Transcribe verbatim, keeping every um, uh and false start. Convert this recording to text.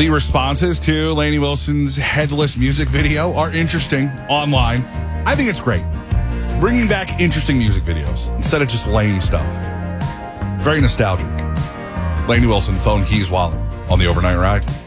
The responses to Lainey Wilson's Headless music video are interesting online. I think it's great. Bringing back interesting music videos instead of just lame stuff. Very nostalgic. Lainey Wilson, Phone Keys Wallet on the Overnight Ride.